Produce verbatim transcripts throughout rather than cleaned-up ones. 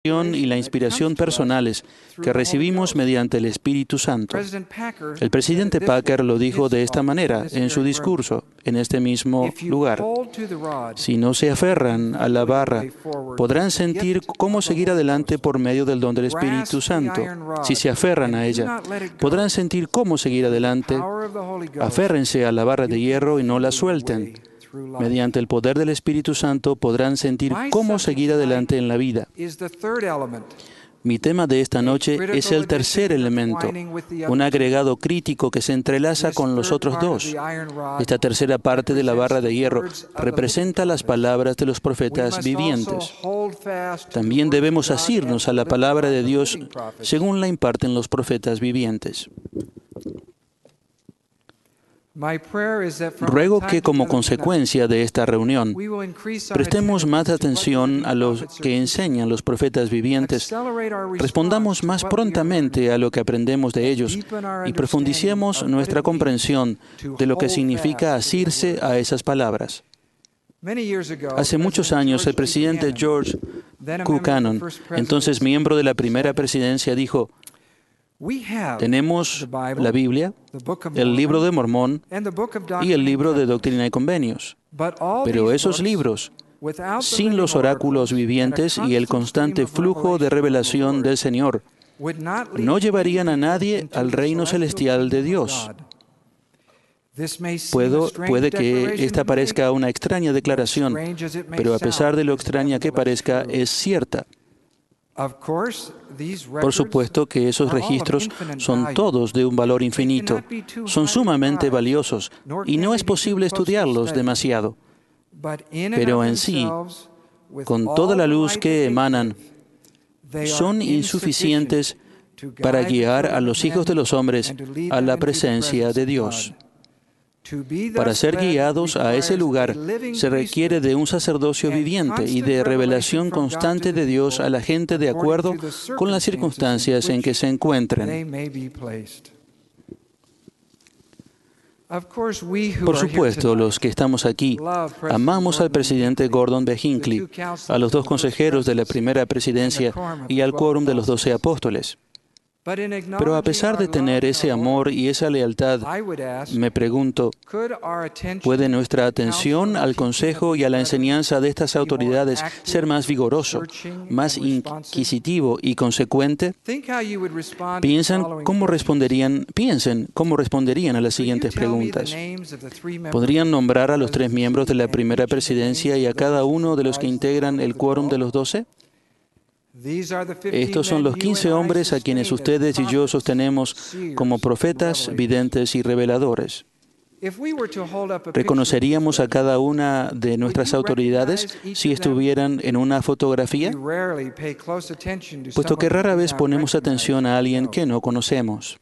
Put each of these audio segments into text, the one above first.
y la inspiración personales que recibimos mediante el Espíritu Santo. El presidente Packer lo dijo de esta manera en su discurso, en este mismo lugar. Si no se aferran a la barra, podrán sentir cómo seguir adelante por medio del don del Espíritu Santo. Si se aferran a ella, podrán sentir cómo seguir adelante. Aférrense a la barra de hierro y no la suelten. Mediante el poder del Espíritu Santo podrán sentir cómo seguir adelante en la vida. Mi tema de esta noche es el tercer elemento, un agregado crítico que se entrelaza con los otros dos. Esta tercera parte de la barra de hierro representa las palabras de los profetas vivientes. También debemos asirnos a la palabra de Dios según la imparten los profetas vivientes. Ruego que como consecuencia de esta reunión prestemos más atención a lo que enseñan los profetas vivientes, respondamos más prontamente a lo que aprendemos de ellos y profundicemos nuestra comprensión de lo que significa asirse a esas palabras. Hace muchos años, el presidente George Buchanan, entonces miembro de la primera presidencia, dijo: tenemos la Biblia, el libro de Mormón y el libro de Doctrina y Convenios. Pero esos libros, sin los oráculos vivientes y el constante flujo de revelación del Señor, no llevarían a nadie al reino celestial de Dios. Puedo, puede que esta parezca una extraña declaración, pero a pesar de lo extraña que parezca, es cierta. Por supuesto que esos registros son todos de un valor infinito, son sumamente valiosos y no es posible estudiarlos demasiado. Pero en sí, con toda la luz que emanan, son insuficientes para guiar a los hijos de los hombres a la presencia de Dios. Para ser guiados a ese lugar se requiere de un sacerdocio viviente y de revelación constante de Dios a la gente de acuerdo con las circunstancias en que se encuentren. Por supuesto, los que estamos aquí amamos al presidente Gordon B. Hinckley, a los dos consejeros de la primera presidencia y al quórum de los doce apóstoles. Pero a pesar de tener ese amor y esa lealtad, me pregunto, ¿puede nuestra atención al consejo y a la enseñanza de estas autoridades ser más vigoroso, más inquisitivo y consecuente? Piensan cómo responderían, piensen cómo responderían a las siguientes preguntas. ¿Podrían nombrar a los tres miembros de la primera presidencia y a cada uno de los que integran el quórum de los doce? Estos son los quince hombres a quienes ustedes y yo sostenemos como profetas, videntes y reveladores. ¿Reconoceríamos a cada una de nuestras autoridades si estuvieran en una fotografía? Puesto que rara vez ponemos atención a alguien que no conocemos.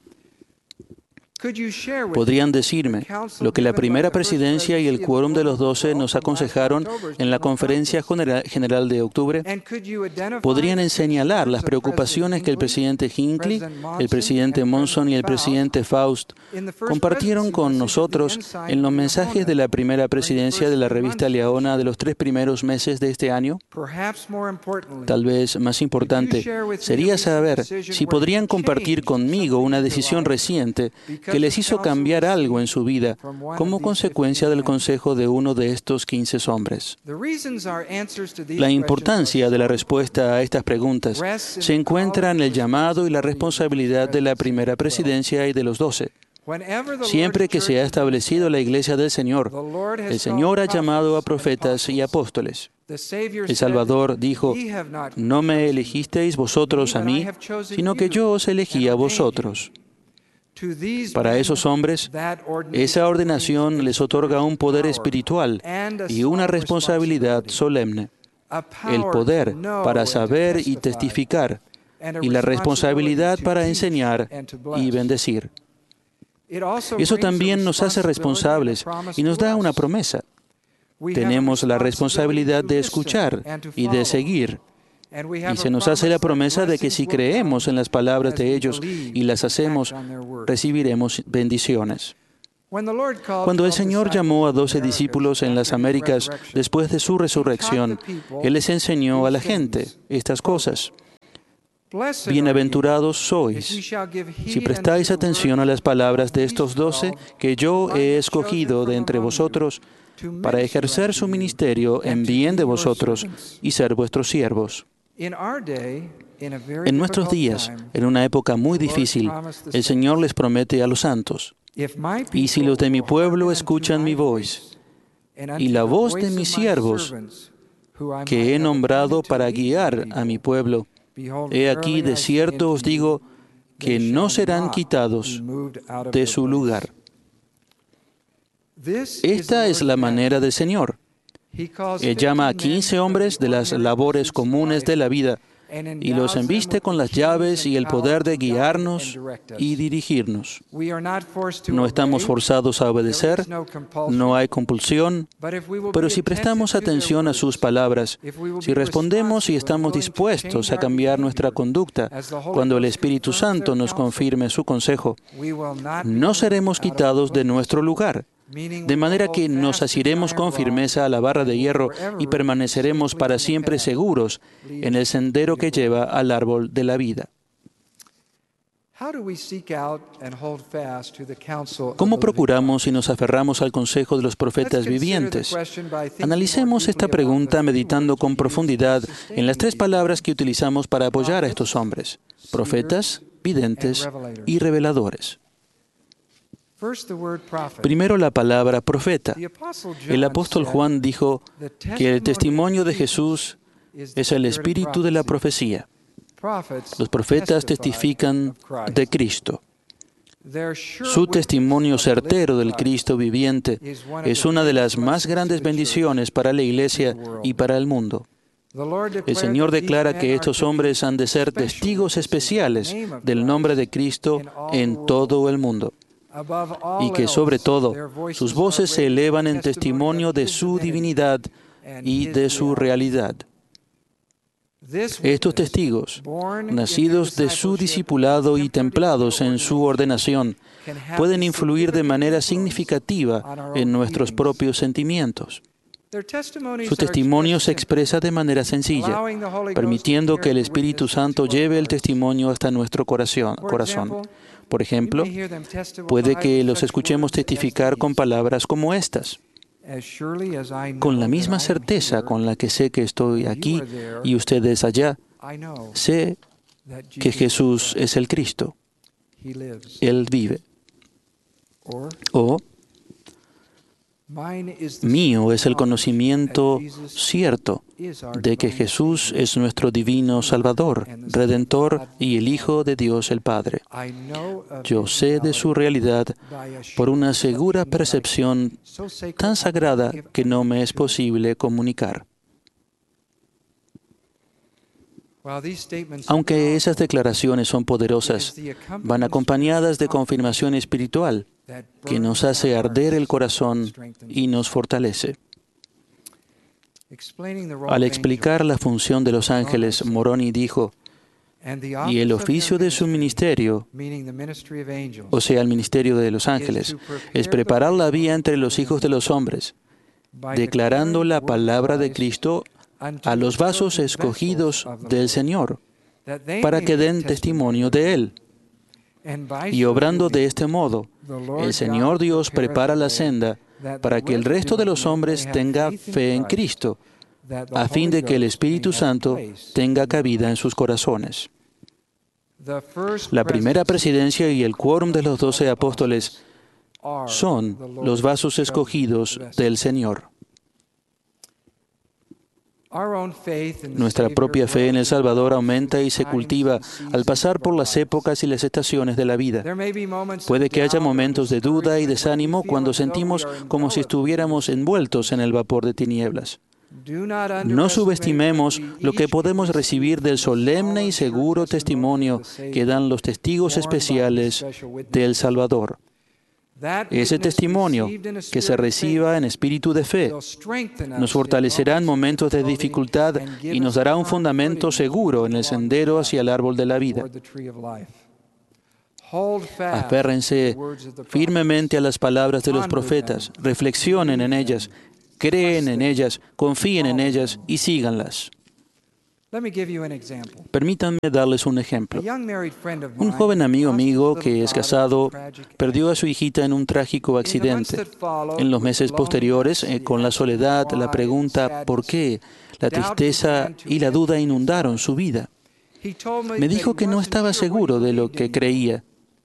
¿Podrían decirme lo que la primera presidencia y el quórum de los doce nos aconsejaron en la conferencia general de octubre? ¿Podrían señalar las preocupaciones que el presidente Hinckley, el presidente Monson y el presidente Faust compartieron con nosotros en los mensajes de la primera presidencia de la revista Leona de los tres primeros meses de este año? Tal vez más importante sería saber si podrían compartir conmigo una decisión reciente que les hizo cambiar algo en su vida como consecuencia del consejo de uno de estos quince hombres. La importancia de la respuesta a estas preguntas se encuentra en el llamado y la responsabilidad de la primera presidencia y de los doce. Siempre que se ha establecido la Iglesia del Señor, el Señor ha llamado a profetas y apóstoles. El Salvador dijo: «No me elegisteis vosotros a mí, sino que yo os elegí a vosotros». Para esos hombres, esa ordenación les otorga un poder espiritual y una responsabilidad solemne. El poder para saber y testificar, y la responsabilidad para enseñar y bendecir. Eso también nos hace responsables y nos da una promesa. Tenemos la responsabilidad de escuchar y de seguir. Y se nos hace la promesa de que si creemos en las palabras de ellos y las hacemos, recibiremos bendiciones. Cuando el Señor llamó a doce discípulos en las Américas después de su resurrección, Él les enseñó a la gente estas cosas. Bienaventurados sois si prestáis atención a las palabras de estos doce que yo he escogido de entre vosotros para ejercer su ministerio en bien de vosotros y ser vuestros siervos. En nuestros días, en una época muy difícil, el Señor les promete a los santos: y si los de mi pueblo escuchan mi voz, y la voz de mis siervos, que he nombrado para guiar a mi pueblo, he aquí de cierto os digo que no serán quitados de su lugar. Esta es la manera del Señor. Él llama a quince hombres de las labores comunes de la vida y los embiste con las llaves y el poder de guiarnos y dirigirnos. No estamos forzados a obedecer, no hay compulsión, pero si prestamos atención a sus palabras, si respondemos y estamos dispuestos a cambiar nuestra conducta cuando el Espíritu Santo nos confirme su consejo, no seremos quitados de nuestro lugar. De manera que nos asiremos con firmeza a la barra de hierro y permaneceremos para siempre seguros en el sendero que lleva al árbol de la vida. ¿Cómo procuramos y nos aferramos al consejo de los profetas vivientes? Analicemos esta pregunta meditando con profundidad en las tres palabras que utilizamos para apoyar a estos hombres: profetas, videntes y reveladores. Primero, la palabra profeta. El apóstol Juan dijo que el testimonio de Jesús es el espíritu de la profecía. Los profetas testifican de Cristo. Su testimonio certero del Cristo viviente es una de las más grandes bendiciones para la Iglesia y para el mundo. El Señor declara que estos hombres han de ser testigos especiales del nombre de Cristo en todo el mundo, y que sobre todo sus voces se elevan en testimonio de su divinidad y de su realidad. Estos testigos, nacidos de su discipulado y templados en su ordenación, pueden influir de manera significativa en nuestros propios sentimientos. Su testimonio se expresa de manera sencilla, permitiendo que el Espíritu Santo lleve el testimonio hasta nuestro corazón. Por ejemplo, puede que los escuchemos testificar con palabras como estas: con la misma certeza con la que sé que estoy aquí y ustedes allá, sé que Jesús es el Cristo. Él vive. O, mío es el conocimiento cierto de que Jesús es nuestro divino Salvador, Redentor y el Hijo de Dios el Padre. Yo sé de su realidad por una segura percepción tan sagrada que no me es posible comunicar. Aunque esas declaraciones son poderosas, van acompañadas de confirmación espiritual que nos hace arder el corazón y nos fortalece. Al explicar la función de los ángeles, Moroni dijo: y el oficio de su ministerio, o sea, el ministerio de los ángeles, es preparar la vía entre los hijos de los hombres, declarando la palabra de Cristo a los vasos escogidos del Señor, para que den testimonio de Él. Y obrando de este modo, el Señor Dios prepara la senda para que el resto de los hombres tenga fe en Cristo, a fin de que el Espíritu Santo tenga cabida en sus corazones. La primera presidencia y el quórum de los doce apóstoles son los vasos escogidos del Señor. Nuestra propia fe en el Salvador aumenta y se cultiva al pasar por las épocas y las estaciones de la vida. Puede que haya momentos de duda y desánimo cuando sentimos como si estuviéramos envueltos en el vapor de tinieblas. No subestimemos lo que podemos recibir del solemne y seguro testimonio que dan los testigos especiales del Salvador. Ese testimonio que se reciba en espíritu de fe nos fortalecerá en momentos de dificultad y nos dará un fundamento seguro en el sendero hacia el árbol de la vida. Aférrense firmemente a las palabras de los profetas, reflexionen en ellas, creen en ellas, confíen en ellas y síganlas. Permítanme darles un ejemplo. Un joven amigo amigo que es casado perdió a su hijita en un trágico accidente. En los meses posteriores, eh, con la soledad, la pregunta ¿por qué?, la tristeza y la duda inundaron su vida. Me dijo que no estaba seguro de lo que creía.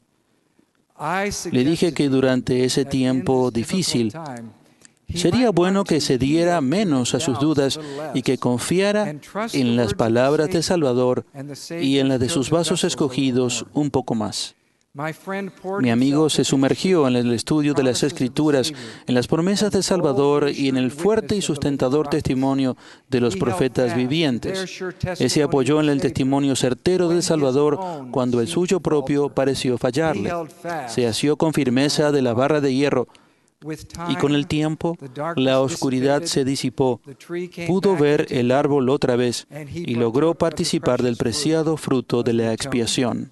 Le dije que durante ese tiempo difícil sería bueno que se diera menos a sus dudas y que confiara en las palabras del Salvador y en las de sus vasos escogidos un poco más. Mi amigo se sumergió en el estudio de las Escrituras, en las promesas del Salvador y en el fuerte y sustentador testimonio de los profetas vivientes. Él se apoyó en el testimonio certero del Salvador cuando el suyo propio pareció fallarle. Se asió con firmeza de la barra de hierro, y con el tiempo la oscuridad se disipó. Pudo ver el árbol otra vez y logró participar del preciado fruto de la expiación.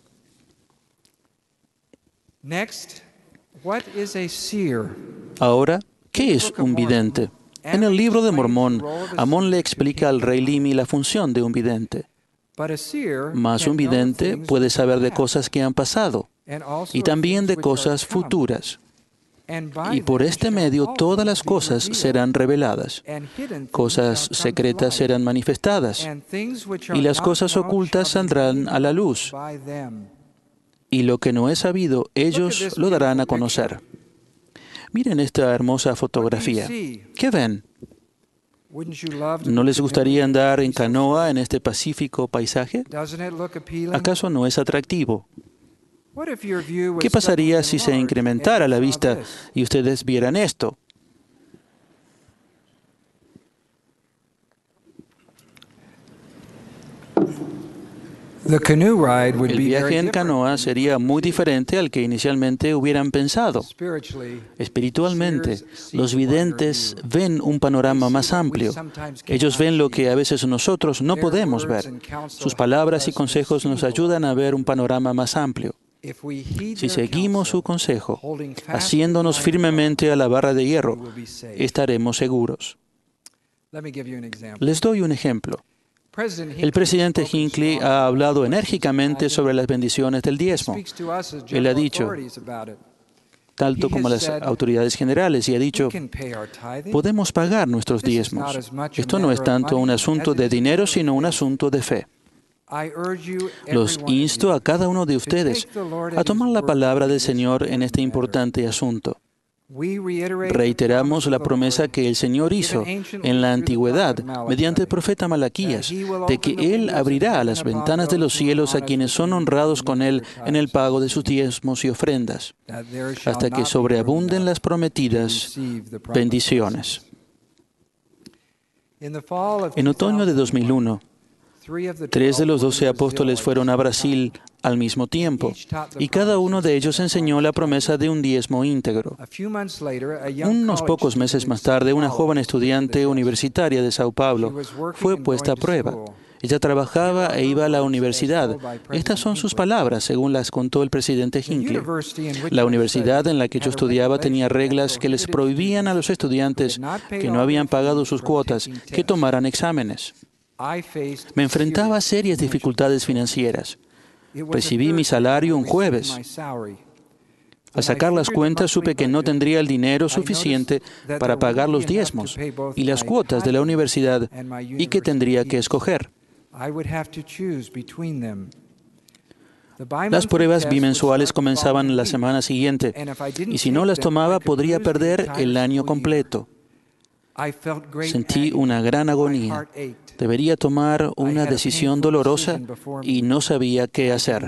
Ahora, ¿qué es un vidente? En el libro de Mormón, Amón le explica al rey Limi la función de un vidente. Mas un vidente puede saber de cosas que han pasado y también de cosas futuras. Y por este medio todas las cosas serán reveladas, cosas secretas serán manifestadas, y las cosas ocultas saldrán a la luz. Y lo que no es sabido, ellos lo darán a conocer. Miren esta hermosa fotografía. ¿Qué ven? ¿No les gustaría andar en canoa en este pacífico paisaje? ¿Acaso no es atractivo? ¿Qué pasaría si se incrementara la vista y ustedes vieran esto? El viaje en canoa sería muy diferente al que inicialmente hubieran pensado. Espiritualmente, los videntes ven un panorama más amplio. Ellos ven lo que a veces nosotros no podemos ver. Sus palabras y consejos nos ayudan a ver un panorama más amplio. Si seguimos su consejo, haciéndonos firmemente a la barra de hierro, estaremos seguros. Les doy un ejemplo. El presidente Hinckley ha hablado enérgicamente sobre las bendiciones del diezmo. Él ha dicho, tanto como las autoridades generales, y ha dicho, podemos pagar nuestros diezmos. Esto no es tanto un asunto de dinero, sino un asunto de fe. Los insto a cada uno de ustedes a tomar la palabra del Señor en este importante asunto. Reiteramos la promesa que el Señor hizo en la antigüedad mediante el profeta Malaquías, de que Él abrirá las ventanas de los cielos a quienes son honrados con Él en el pago de sus diezmos y ofrendas, hasta que sobreabunden las prometidas bendiciones. En otoño de dos mil uno, tres de los doce apóstoles fueron a Brasil al mismo tiempo, y cada uno de ellos enseñó la promesa de un diezmo íntegro. Unos pocos meses más tarde, una joven estudiante universitaria de Sao Paulo fue puesta a prueba. Ella trabajaba e iba a la universidad. Estas son sus palabras, según las contó el presidente Hinckley. La universidad en la que yo estudiaba tenía reglas que les prohibían a los estudiantes que no habían pagado sus cuotas que tomaran exámenes. Me enfrentaba a serias dificultades financieras. Recibí mi salario un jueves. Al sacar las cuentas supe que no tendría el dinero suficiente para pagar los diezmos y las cuotas de la universidad y que tendría que escoger. Las pruebas bimensuales comenzaban la semana siguiente y si no las tomaba podría perder el año completo. Sentí una gran agonía. Debería tomar una decisión dolorosa y no sabía qué hacer.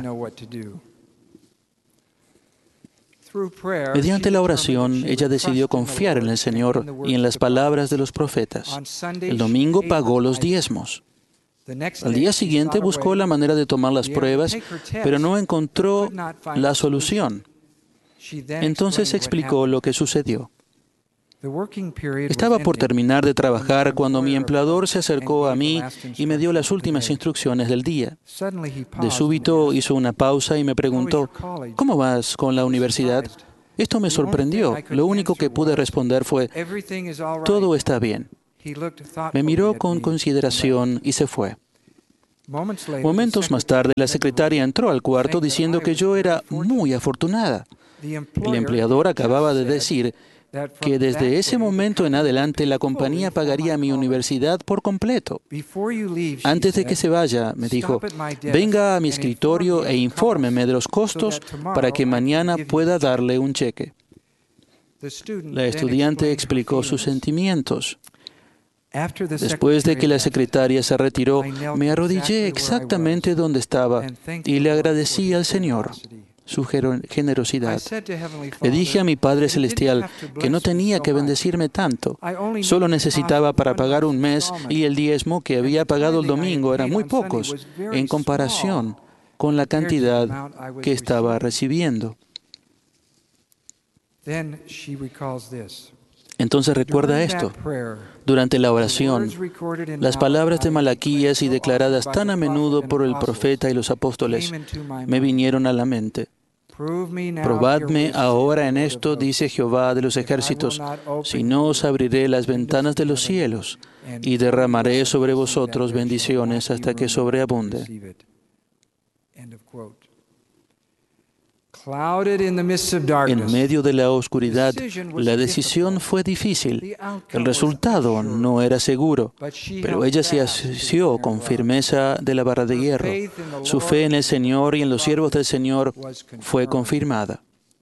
Mediante la oración, ella decidió confiar en el Señor y en las palabras de los profetas. El domingo pagó los diezmos. Al día siguiente buscó la manera de tomar las pruebas, pero no encontró la solución. Entonces explicó lo que sucedió. Estaba por terminar de trabajar cuando mi empleador se acercó a mí y me dio las últimas instrucciones del día. De súbito hizo una pausa y me preguntó, ¿cómo vas con la universidad? Esto me sorprendió. Lo único que pude responder fue, todo está bien. Me miró con consideración y se fue. Momentos más tarde, la secretaria entró al cuarto diciendo que yo era muy afortunada. El empleador acababa de decir que desde ese momento en adelante la compañía pagaría mi universidad por completo. Antes de que se vaya, me dijo, venga a mi escritorio e infórmeme de los costos para que mañana pueda darle un cheque. La estudiante explicó sus sentimientos. Después de que la secretaria se retiró, me arrodillé exactamente donde estaba y le agradecí al Señor su generosidad. Le dije a mi Padre Celestial que no tenía que bendecirme tanto. Solo necesitaba para pagar un mes y el diezmo que había pagado el domingo eran muy pocos en comparación con la cantidad que estaba recibiendo. Entonces recuerda esto. Durante la oración, las palabras de Malaquías y declaradas tan a menudo por el profeta y los apóstoles me vinieron a la mente. Probadme ahora en esto, dice Jehová de los ejércitos, si no os abriré las ventanas de los cielos y derramaré sobre vosotros bendiciones hasta que sobreabunde. En medio de la oscuridad, la decisión fue difícil. El resultado no era seguro, pero ella se asió con firmeza de la barra de hierro. Su fe en el Señor y en los siervos del Señor fue confirmada.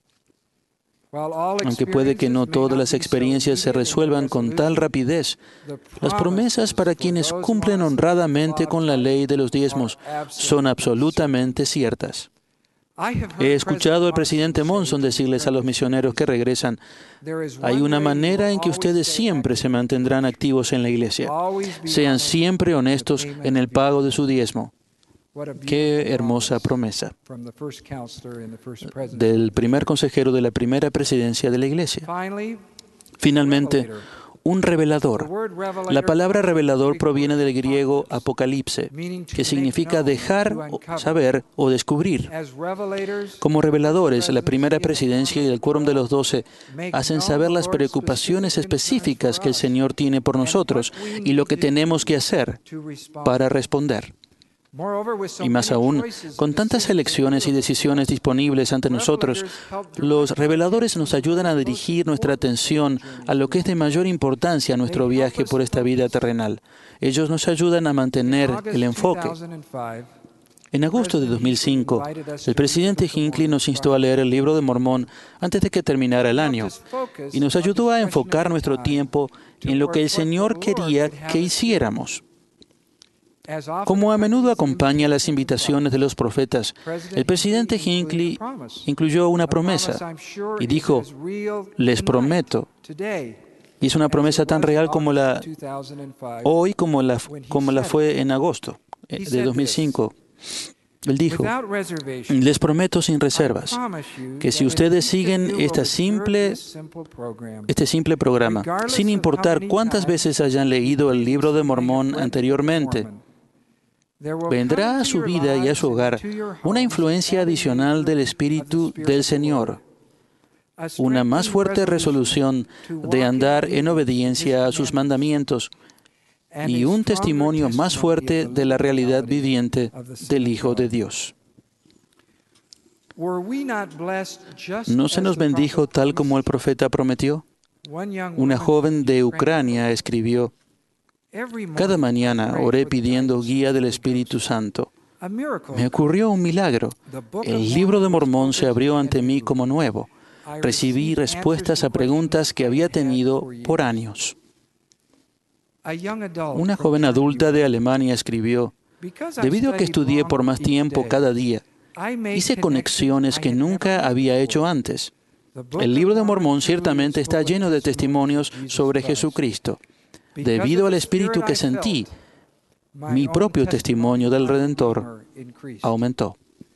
Aunque puede que no todas las experiencias se resuelvan con tal rapidez, las promesas para quienes cumplen honradamente con la ley de los diezmos son absolutamente ciertas. He escuchado al presidente Monson decirles a los misioneros que regresan, hay una manera en que ustedes siempre se mantendrán activos en la iglesia. Sean siempre honestos en el pago de su diezmo. Qué hermosa promesa del primer consejero de la primera presidencia de la iglesia. Finalmente, un revelador. La palabra revelador proviene del griego apocalipse, que significa dejar saber o descubrir. Como reveladores, la primera presidencia y el quórum de los doce hacen saber las preocupaciones específicas que el Señor tiene por nosotros y lo que tenemos que hacer para responder. Y más aún, con tantas elecciones y decisiones disponibles ante nosotros, los reveladores nos ayudan a dirigir nuestra atención a lo que es de mayor importancia a nuestro viaje por esta vida terrenal. Ellos nos ayudan a mantener el enfoque. En agosto de dos mil cinco, el presidente Hinckley nos instó a leer el Libro de Mormón antes de que terminara el año y nos ayudó a enfocar nuestro tiempo en lo que el Señor quería que hiciéramos. Como a menudo acompaña las invitaciones de los profetas, el presidente Hinckley incluyó una promesa y dijo, les prometo. Y es una promesa tan real como la hoy como la, como la fue en agosto de dos mil cinco. Él dijo, les prometo sin reservas que si ustedes siguen esta simple, este simple programa, sin importar cuántas veces hayan leído el Libro de Mormón anteriormente, vendrá a su vida y a su hogar una influencia adicional del Espíritu del Señor, una más fuerte resolución de andar en obediencia a sus mandamientos y un testimonio más fuerte de la realidad viviente del Hijo de Dios. ¿No se nos bendijo tal como el profeta prometió? Una joven de Ucrania escribió, cada mañana oré pidiendo guía del Espíritu Santo. Me ocurrió un milagro. El Libro de Mormón se abrió ante mí como nuevo. Recibí respuestas a preguntas que había tenido por años. Una joven adulta de Alemania escribió, debido a que estudié por más tiempo cada día, hice conexiones que nunca había hecho antes. El Libro de Mormón ciertamente está lleno de testimonios sobre Jesucristo. Debido al espíritu que sentí, mi propio testimonio del Redentor aumentó.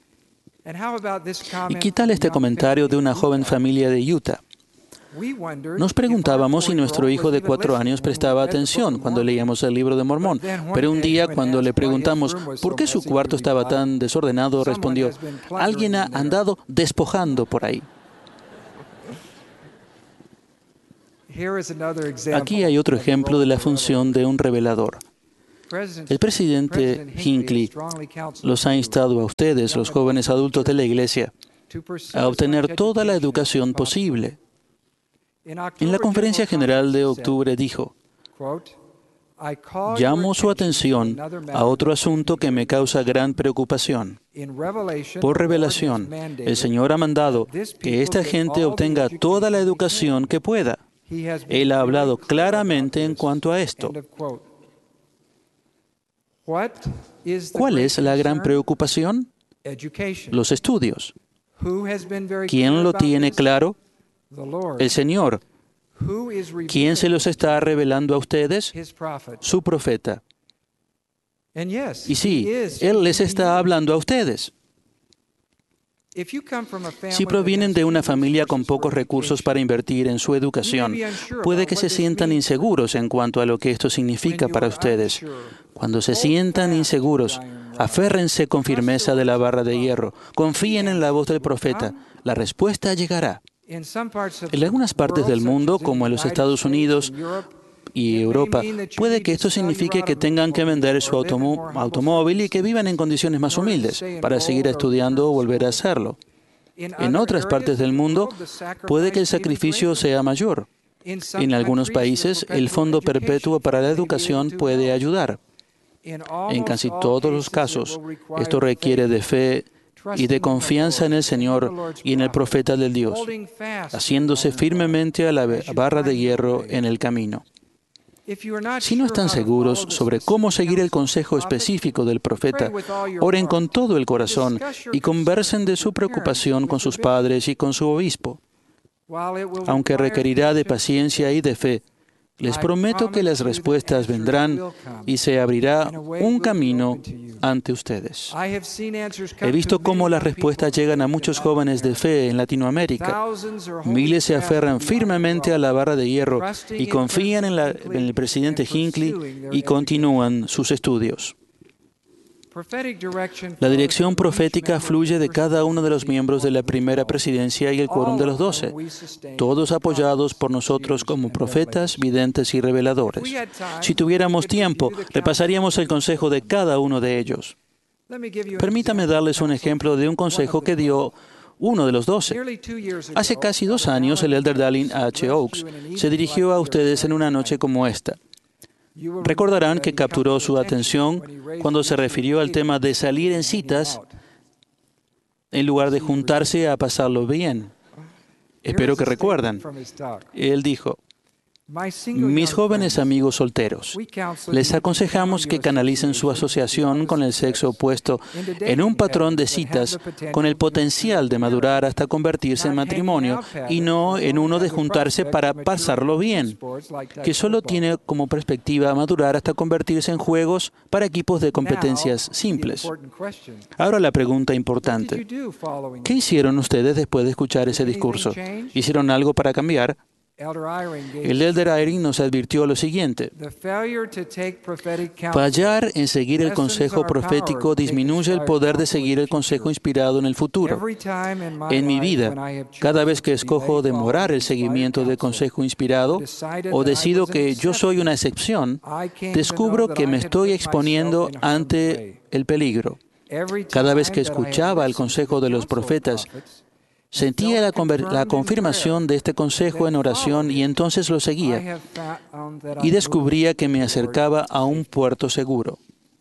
¿Y qué tal este comentario de una joven familia de Utah? Nos preguntábamos si nuestro hijo de cuatro años prestaba atención cuando leíamos el Libro de Mormón, pero un día cuando le preguntamos por qué su cuarto estaba tan desordenado, respondió, alguien ha andado despojando por ahí. Aquí hay otro ejemplo de la función de un revelador. El presidente Hinckley los ha instado a ustedes, los jóvenes adultos de la Iglesia, a obtener toda la educación posible. En la Conferencia General de octubre dijo: llamo su atención a otro asunto que me causa gran preocupación. Por revelación, el Señor ha mandado que esta gente obtenga toda la educación que pueda. Él ha hablado claramente en cuanto a esto. ¿Cuál es la gran preocupación? Los estudios. ¿Quién lo tiene claro? El Señor. ¿Quién se los está revelando a ustedes? Su profeta. Y sí, Él les está hablando a ustedes. Si provienen de una familia con pocos recursos para invertir en su educación, puede que se sientan inseguros en cuanto a lo que esto significa para ustedes. Cuando se sientan inseguros, aférrense con firmeza de la barra de hierro. Confíen en la voz del profeta. La respuesta llegará. En algunas partes del mundo, como en los Estados Unidos y Europa, puede que esto signifique que tengan que vender su automó- automóvil y que vivan en condiciones más humildes para seguir estudiando o volver a hacerlo. En otras partes del mundo, puede que el sacrificio sea mayor. En algunos países, el Fondo Perpetuo para la Educación puede ayudar. En casi todos los casos, esto requiere de fe y de confianza en el Señor y en el profeta del Dios, haciéndose firmemente a la barra de hierro en el camino. Si no están seguros sobre cómo seguir el consejo específico del profeta, oren con todo el corazón y conversen de su preocupación con sus padres y con su obispo. Aunque requerirá de paciencia y de fe, les prometo que las respuestas vendrán y se abrirá un camino ante ustedes. He visto cómo las respuestas llegan a muchos jóvenes de fe en Latinoamérica. Miles se aferran firmemente a la barra de hierro y confían en, la, en el presidente Hinckley y continúan sus estudios. La dirección profética fluye de cada uno de los miembros de la primera presidencia y el quórum de los doce, todos apoyados por nosotros como profetas, videntes y reveladores. Si tuviéramos tiempo, repasaríamos el consejo de cada uno de ellos. Permítame darles un ejemplo de un consejo que dio uno de los doce. Hace casi dos años, el elder Dallin H. Oaks se dirigió a ustedes en una noche como esta. Recordarán que capturó su atención cuando se refirió al tema de salir en citas en lugar de juntarse a pasarlo bien. Espero que recuerdan. Él dijo: mis jóvenes amigos solteros, les aconsejamos que canalicen su asociación con el sexo opuesto en un patrón de citas con el potencial de madurar hasta convertirse en matrimonio y no en uno de juntarse para pasarlo bien, que solo tiene como perspectiva madurar hasta convertirse en juegos para equipos de competencias simples. Ahora la pregunta importante: ¿qué hicieron ustedes después de escuchar ese discurso? ¿Hicieron algo para cambiar? El elder Eyring nos advirtió lo siguiente: fallar en seguir el consejo profético disminuye el poder de seguir el consejo inspirado en el futuro. En mi vida, cada vez que escojo demorar el seguimiento del consejo inspirado o decido que yo soy una excepción, descubro que me estoy exponiendo ante el peligro. Cada vez que escuchaba el consejo de los profetas, sentía la, la confirmación de este consejo en oración y entonces lo seguía y descubría que me acercaba a un puerto seguro.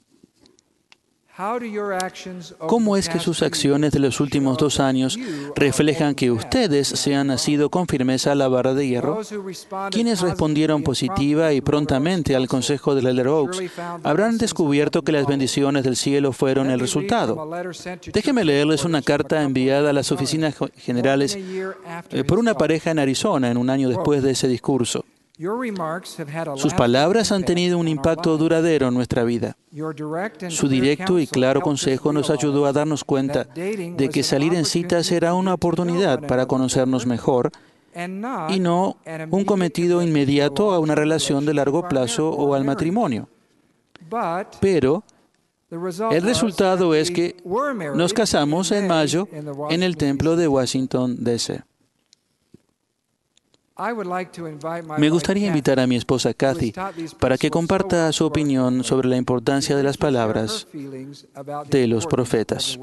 ¿Cómo es que sus acciones de los últimos dos años reflejan que ustedes se han nacido con firmeza a la barra de hierro? Quienes respondieron positiva y prontamente al consejo del elder Oaks habrán descubierto que las bendiciones del cielo fueron el resultado. Déjenme leerles una carta enviada a las oficinas generales por una pareja en Arizona en un año después de ese discurso. Sus palabras han tenido un impacto duradero en nuestra vida. Su directo y claro consejo nos ayudó a darnos cuenta de que salir en citas era una oportunidad para conocernos mejor y no un cometido inmediato a una relación de largo plazo o al matrimonio. Pero el resultado es que nos casamos en mayo en el templo de Washington, D C Me gustaría invitar a mi esposa Kathy para que comparta su opinión sobre la importancia de las palabras de los profetas.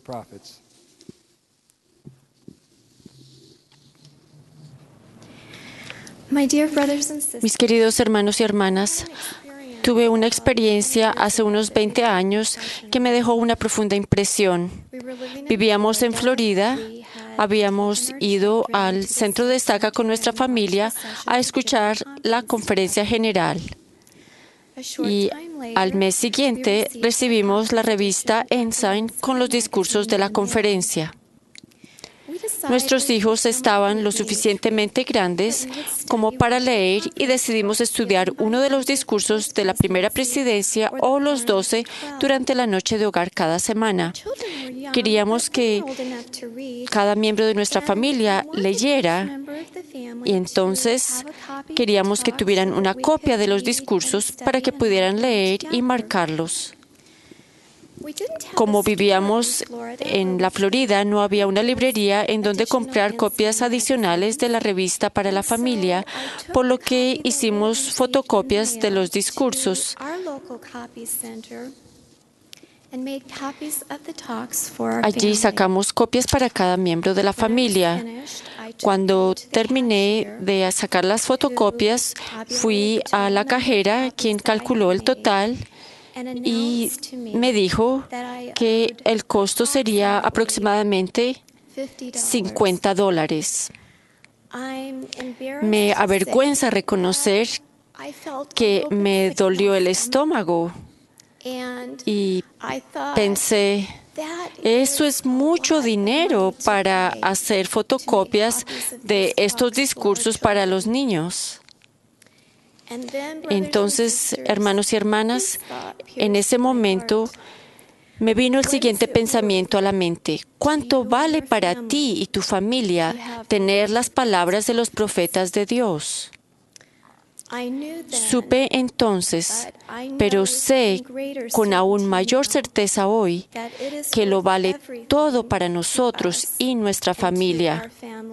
Mis queridos hermanos y hermanas, tuve una experiencia hace unos veinte años que me dejó una profunda impresión. Vivíamos en Florida, habíamos ido al centro de Estaca con nuestra familia a escuchar la conferencia general. Y al mes siguiente recibimos la revista Ensign con los discursos de la conferencia. Nuestros hijos estaban lo suficientemente grandes como para leer y decidimos estudiar uno de los discursos de la primera presidencia o los doce durante la noche de hogar cada semana. Queríamos que cada miembro de nuestra familia leyera y entonces queríamos que tuvieran una copia de los discursos para que pudieran leer y marcarlos. Como vivíamos en la Florida, no había una librería en donde comprar copias adicionales de la revista para la familia, por lo que hicimos fotocopias de los discursos. Allí sacamos copias para cada miembro de la familia. Cuando terminé de sacar las fotocopias, fui a la cajera, quien calculó el total, y me dijo que el costo sería aproximadamente cincuenta dólares. Me avergüenza reconocer que me dolió el estómago y pensé, eso es mucho dinero para hacer fotocopias de estos discursos para los niños. Entonces, hermanos y hermanas, en ese momento me vino el siguiente pensamiento a la mente. ¿Cuánto vale para ti y tu familia tener las palabras de los profetas de Dios? Supe entonces, pero sé con aún mayor certeza hoy, que lo vale todo para nosotros y nuestra familia.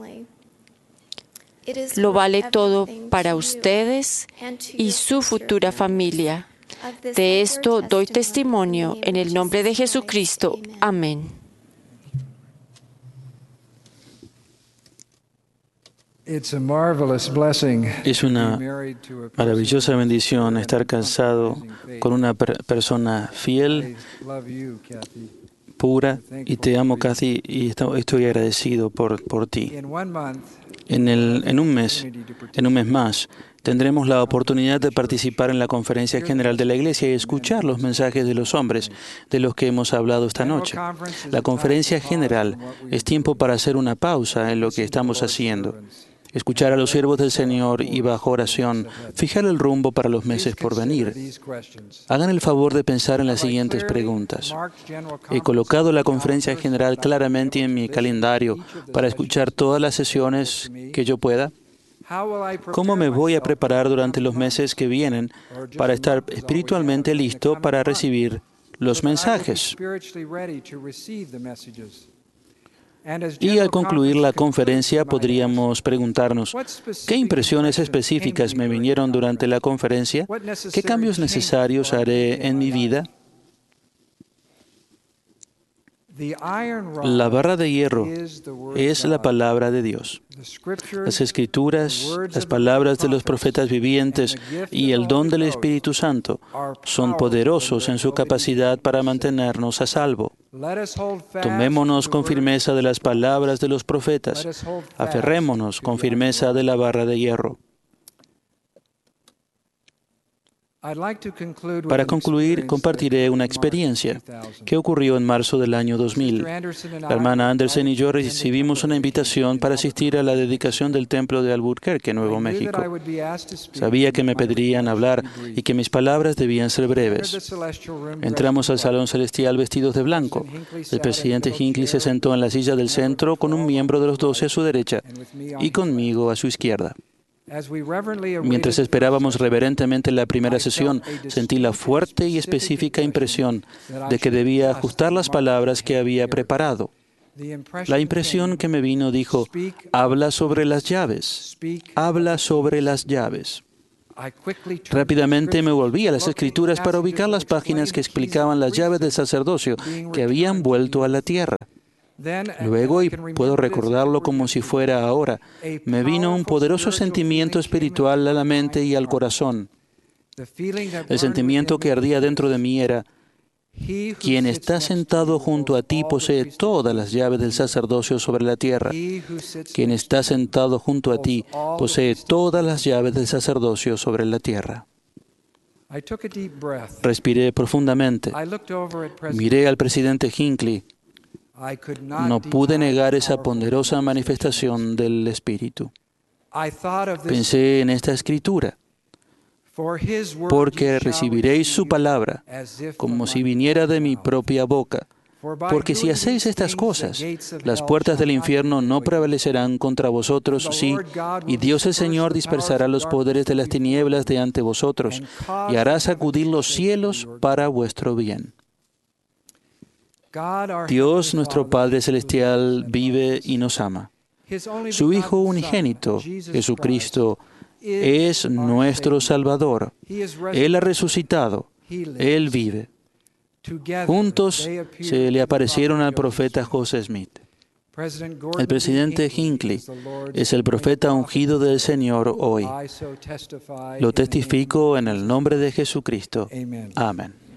Lo vale todo para ustedes y su futura familia. De esto doy testimonio en el nombre de Jesucristo. Amén. Es una maravillosa bendición estar casado con una per- persona fiel, pura, y te amo, Kathy, y estoy agradecido por, por ti. En, el, en, un mes, en un mes más, tendremos la oportunidad de participar en la Conferencia General de la Iglesia y escuchar los mensajes de los hombres de los que hemos hablado esta noche. La Conferencia General es tiempo para hacer una pausa en lo que estamos haciendo, escuchar a los siervos del Señor y, bajo oración, fijar el rumbo para los meses por venir. Hagan el favor de pensar en las siguientes preguntas. He colocado la conferencia general claramente en mi calendario para escuchar todas las sesiones que yo pueda. ¿Cómo me voy a preparar durante los meses que vienen para estar espiritualmente listo para recibir los mensajes? Y al concluir la conferencia podríamos preguntarnos, ¿qué impresiones específicas me vinieron durante la conferencia? ¿Qué cambios necesarios haré en mi vida? La barra de hierro es la palabra de Dios. Las Escrituras, las palabras de los profetas vivientes y el don del Espíritu Santo son poderosos en su capacidad para mantenernos a salvo. Tomémonos con firmeza de las palabras de los profetas. Aferrémonos con firmeza de la barra de hierro. Para concluir, compartiré una experiencia que ocurrió en marzo del año dos mil. La hermana Anderson y yo recibimos una invitación para asistir a la dedicación del templo de Albuquerque, Nuevo México. Sabía que me pedirían hablar y que mis palabras debían ser breves. Entramos al salón celestial vestidos de blanco. El presidente Hinckley se sentó en la silla del centro con un miembro de los doce a su derecha y conmigo a su izquierda. Mientras esperábamos reverentemente la primera sesión, sentí la fuerte y específica impresión de que debía ajustar las palabras que había preparado. La impresión que me vino dijo, habla sobre las llaves, habla sobre las llaves. Rápidamente me volví a las Escrituras para ubicar las páginas que explicaban las llaves del sacerdocio que habían vuelto a la tierra. Luego, y puedo recordarlo como si fuera ahora, me vino un poderoso sentimiento espiritual a la mente y al corazón. El sentimiento que ardía dentro de mí era, quien está sentado junto a ti posee todas las llaves del sacerdocio sobre la tierra. Quien está sentado junto a ti posee todas las llaves del sacerdocio sobre la tierra. Respiré profundamente. Miré al presidente Hinckley. No pude negar esa poderosa manifestación del Espíritu. Pensé en esta escritura. Porque recibiréis su palabra como si viniera de mi propia boca. Porque si hacéis estas cosas, las puertas del infierno no prevalecerán contra vosotros, sí, y Dios el Señor dispersará los poderes de las tinieblas de ante vosotros, y hará sacudir los cielos para vuestro bien. Dios, nuestro Padre Celestial, vive y nos ama. Su Hijo unigénito, Jesucristo, es nuestro Salvador. Él ha resucitado. Él vive. Juntos se le aparecieron al profeta José Smith. El presidente Hinckley es el profeta ungido del Señor hoy. Lo testifico en el nombre de Jesucristo. Amén.